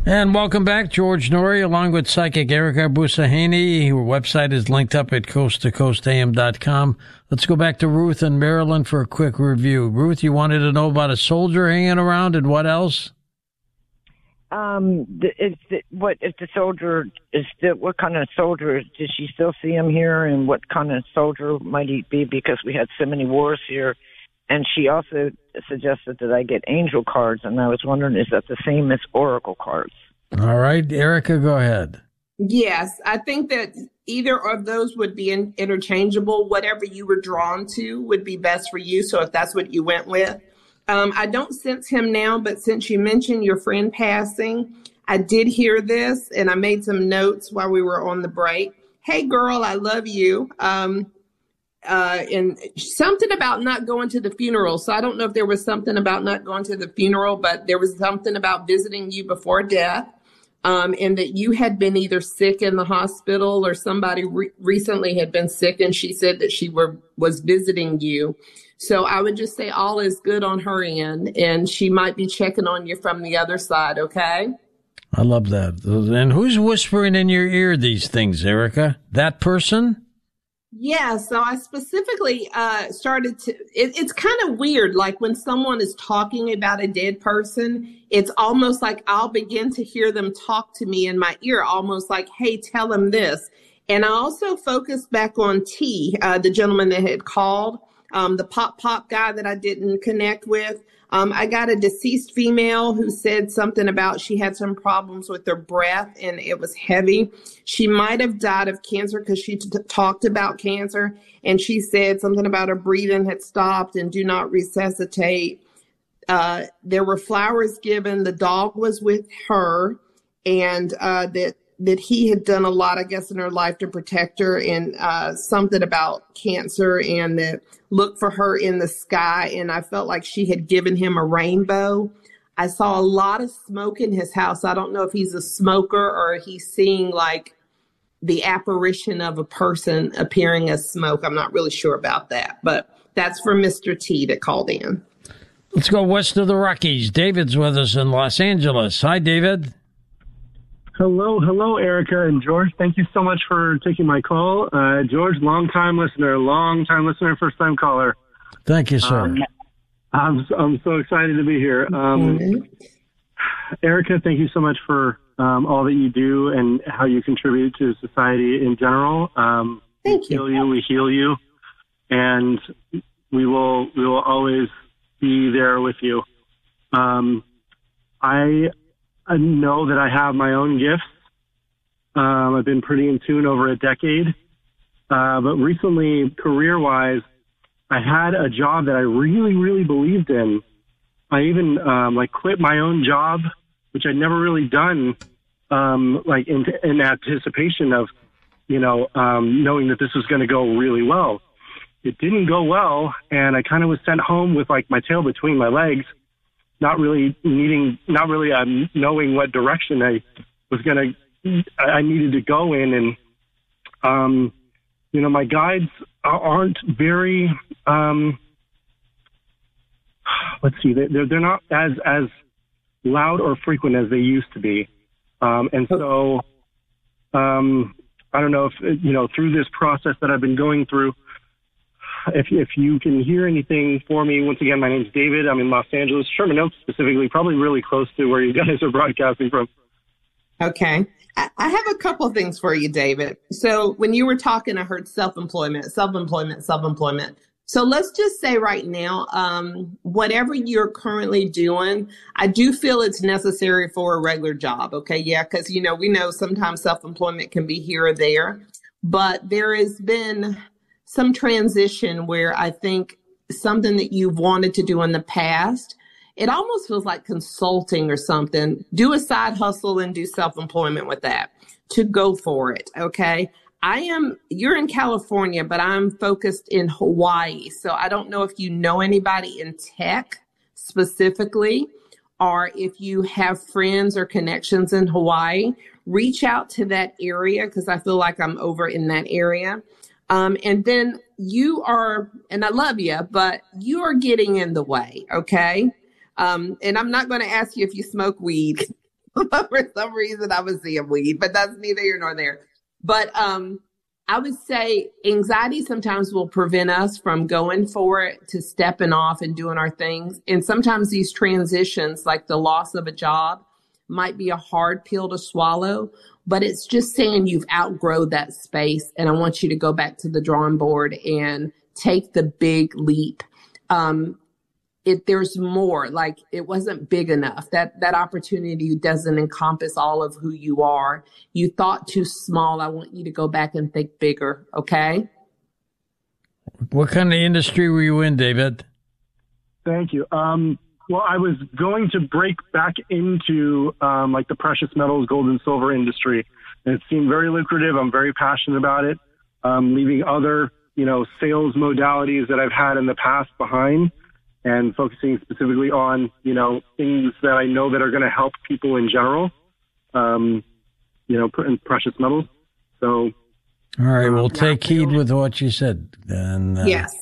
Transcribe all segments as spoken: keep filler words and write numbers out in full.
And welcome back, George Noory, along with psychic Erica Busaheni. Her website is linked up at coast to coast a m dot com. Let's go back to Ruth in Maryland for a quick review. Ruth, you wanted to know about a soldier hanging around, and what else? Um, is the, what if the soldier is still? What kind of soldier is? Does she still see him here? And what kind of soldier might he be? Because we had so many wars here. And she also suggested that I get angel cards, and I was wondering, is that the same as oracle cards? All right, Erica, go ahead. Yes, I think that either of those would be in, interchangeable. Whatever you were drawn to would be best for you. So if that's what you went with. Um, I don't sense him now, but since you mentioned your friend passing, I did hear this, and I made some notes while we were on the break. Hey, girl, I love you. Um, Uh, and something about not going to the funeral. So I don't know if there was something about not going to the funeral, but there was something about visiting you before death, um, and that you had been either sick in the hospital or somebody re- recently had been sick, and she said that she were was visiting you. So I would just say all is good on her end, and she might be checking on you from the other side, okay? I love that. And who's whispering in your ear these things, Erica? That person? Yeah, so I specifically uh, started to, it, it's kind of weird. Like when someone is talking about a dead person, it's almost like I'll begin to hear them talk to me in my ear, almost like, hey, tell them this. And I also focused back on T, uh, the gentleman that had called, um, the pop pop guy that I didn't connect with. Um, I got a deceased female who said something about she had some problems with her breath and it was heavy. She might have died of cancer because she t- talked about cancer, and she said something about her breathing had stopped and do not resuscitate. Uh, there were flowers given. The dog was with her, and uh, that that he had done a lot, I guess, in her life to protect her, and uh, something about cancer, and that look for her in the sky. And I felt like she had given him a rainbow. I saw a lot of smoke in his house. I don't know if he's a smoker or he's seeing like the apparition of a person appearing as smoke. I'm not really sure about that, but that's for Mister T that called in. Let's go west of the Rockies. David's with us in Los Angeles. Hi, David. Hello, hello, Erica and George. Thank you so much for taking my call. Uh, George, long-time listener, long-time listener, first-time caller. Thank you, sir. Um, I'm I'm so excited to be here. Um, mm-hmm. Erica, thank you so much for um, all that you do and how you contribute to society in general. Um, thank we you. Heal you. We heal you, and we will we will always be there with you. Um, I. I know that I have my own gifts. Um, I've been pretty in tune over a decade. Uh, but recently, career-wise, I had a job that I really, really believed in. I even, um, like, quit my own job, which I'd never really done, um, like, in, in anticipation of, you know, um, knowing that this was going to go really well. It didn't go well, and I kind of was sent home with, like, my tail between my legs, not really needing, not really um, knowing what direction I was going to, I needed to go in. And, um, you know, my guides aren't very, um, let's see, they're, they're not as, as loud or frequent as they used to be. Um, and so, um, I don't know if, you know, through this process that I've been going through, If if you can hear anything for me, once again, my name's David. I'm in Los Angeles, Sherman Oaks specifically, probably really close to where you guys are broadcasting from. Okay. I have a couple of things for you, David. So when you were talking, I heard self-employment, self-employment, self-employment. So let's just say right now, um, whatever you're currently doing, I do feel it's necessary for a regular job. Okay. Yeah. Because, you know, we know sometimes self-employment can be here or there, but there has been some transition where I think something that you've wanted to do in the past, it almost feels like consulting or something. Do a side hustle and do self-employment with that to go for it. Okay. I am, you're in California, but I'm focused in Hawaii. So I don't know if you know anybody in tech specifically, or if you have friends or connections in Hawaii, reach out to that area because I feel like I'm over in that area. Um, and then you are, and I love you, but you are getting in the way, okay? Um, and I'm not going to ask you if you smoke weed, For some reason, I was seeing weed, but that's neither here nor there. But um, I would say anxiety sometimes will prevent us from going for it, to stepping off and doing our things. And sometimes these transitions, like the loss of a job, might be a hard pill to swallow, but it's just saying you've outgrown that space. And I want you to go back to the drawing board and take the big leap. Um, It, there's more, like it wasn't big enough. That that opportunity doesn't encompass all of who you are. You thought too small. I want you to go back and think bigger. Okay. What kind of industry were you in, David? Thank you. Um, well, I was going to break back into um, like the precious metals, gold and silver industry. And it seemed very lucrative. I'm very passionate about it. Um, leaving other, you know, sales modalities that I've had in the past behind, and focusing specifically on, you know, things that I know that are going to help people in general, um, you know, in precious metals. So, all right, we'll take heed with what you said. And, uh, yes.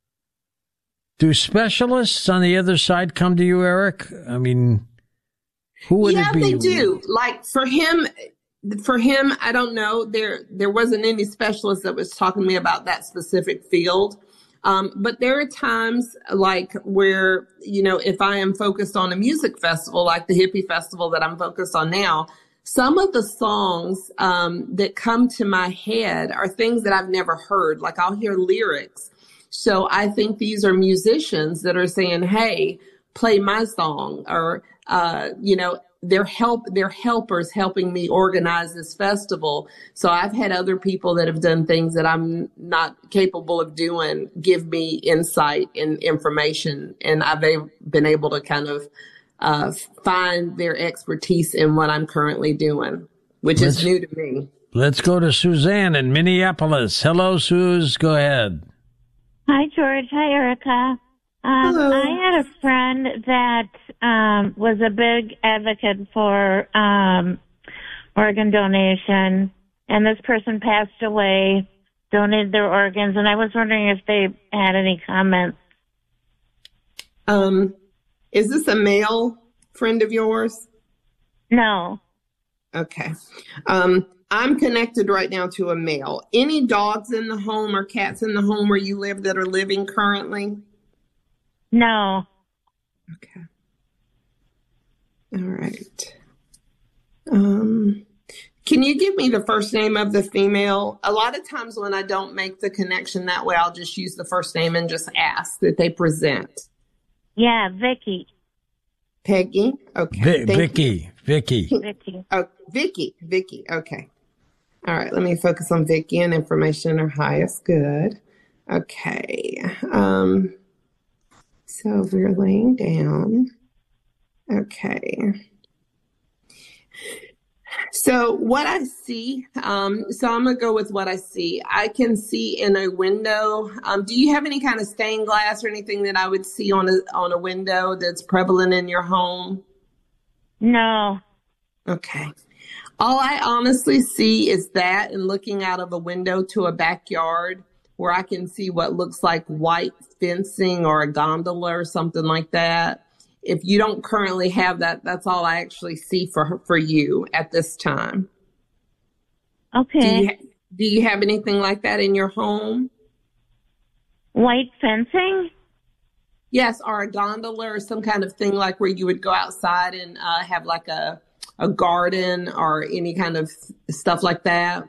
Do specialists on the other side come to you, Eric? I mean, who would yeah, it be? Yeah, they do. Like for him, for him, I don't know. There, there wasn't any specialist that was talking to me about that specific field. Um, but there are times like where, you know, if I am focused on a music festival, like the Hippie Festival that I'm focused on now, some of the songs um, that come to my head are things that I've never heard. Like I'll hear lyrics. So I think these are musicians that are saying, hey, play my song, or, uh, you know, they're help, they're helpers helping me organize this festival. So I've had other people that have done things that I'm not capable of doing give me insight and information. And I've been able to kind of uh, find their expertise in what I'm currently doing, which let's, is new to me. Let's go to Suzanne in Minneapolis. Hello, Suze. Go ahead. Hi, George. Hi, Erica. Um, I had a friend that um, was a big advocate for um, organ donation, and this person passed away, donated their organs, and I was wondering if they had any comments. Um, is this a male friend of yours? No. Okay. Um, I'm connected right now to a male. Any dogs in the home or cats in the home where you live that are living currently? No. Okay. All right. Um, can you give me the first name of the female? A lot of times when I don't make the connection that way, I'll just use the first name and just ask that they present. Yeah, Vicky. Peggy? Okay. V- Vicky. Vicky. Vicky. Oh, Vicky. Vicky. Okay. All right. Let me focus on Vicky and information in her highest good. Okay. Um, so we're laying down. Okay. So what I see, um, so I'm going to go with what I see. I can see in a window. Um, do you have any kind of stained glass or anything that I would see on a, on a window that's prevalent in your home? No. Okay. All I honestly see is that, and looking out of a window to a backyard where I can see what looks like white fencing or a gondola or something like that. If you don't currently have that, that's all I actually see for for you at this time. Okay. Do you, do you have anything like that in your home? White fencing? Yes, or a gondola or some kind of thing like where you would go outside and uh, have like a, a garden or any kind of stuff like that?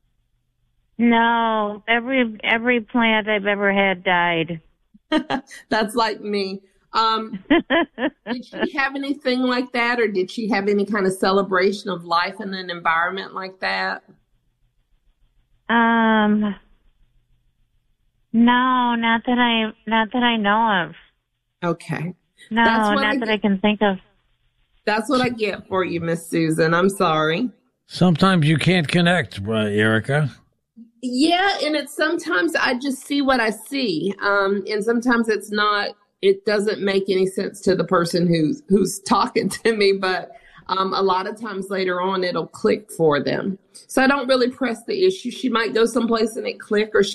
No, every every plant I've ever had died. That's like me. Um, did she have anything like that, or did she have any kind of celebration of life in an environment like that? Um, no, not that I not that I know of. Okay. No, not I that get. I can think of. That's what I get for you, Miss Susan. I'm sorry. Sometimes you can't connect, uh, Erica. Yeah, and it's sometimes I just see what I see, um, and sometimes it's not. It doesn't make any sense to the person who's who's talking to me, but um, a lot of times later on it'll click for them. So I don't really press the issue. She might go someplace and it click, or she